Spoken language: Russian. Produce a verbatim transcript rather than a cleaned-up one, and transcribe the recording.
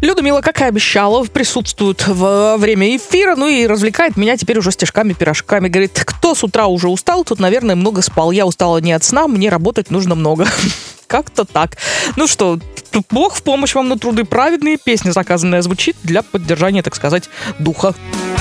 Людмила, как и обещала, присутствует во время эфира, ну и развлекает меня теперь уже стишками, пирожками. Говорит, кто с утра уже устал, тут, наверное, много спал. Я устала не от сна, мне работать нужно много. Как-то так. Ну что, Бог в помощь вам на труды праведные. Песня заказанная звучит для поддержания, так сказать, духа.